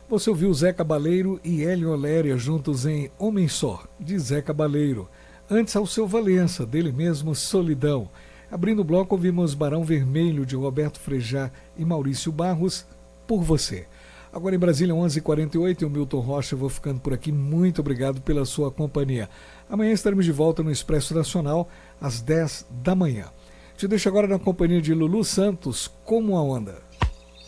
Você ouviu Zé Cabaleiro e Hélio Oléria juntos em Homem Só, de Zé Cabaleiro. Antes, Alceu Valença, dele mesmo, Solidão. Abrindo o bloco, ouvimos Barão Vermelho, de Roberto Frejá e Maurício Barros, Por Você. Agora em Brasília, 11h48, eu, Milton Rocha, vou ficando por aqui. Muito obrigado pela sua companhia. Amanhã estaremos de volta no Expresso Nacional, às 10 da manhã. Te deixo agora na companhia de Lulu Santos, Como a Onda.